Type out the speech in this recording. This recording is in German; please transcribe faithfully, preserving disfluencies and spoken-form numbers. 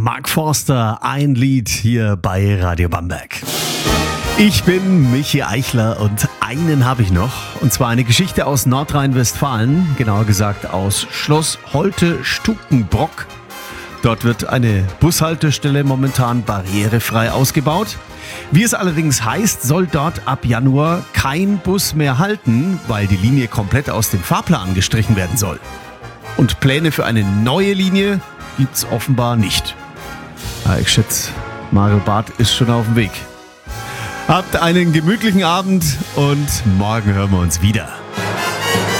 Mark Forster, ein Lied hier bei Radio Bamberg. Ich bin Michi Eichler und einen habe ich noch. Und zwar eine Geschichte aus Nordrhein-Westfalen, genauer gesagt aus Schloss Holte-Stukenbrock. Dort wird eine Bushaltestelle momentan barrierefrei ausgebaut. Wie es allerdings heißt, soll dort ab Januar kein Bus mehr halten, weil die Linie komplett aus dem Fahrplan gestrichen werden soll. Und Pläne für eine neue Linie gibt's offenbar nicht. Ja, ich schätze, Mario Barth ist schon auf dem Weg. Habt einen gemütlichen Abend und morgen hören wir uns wieder.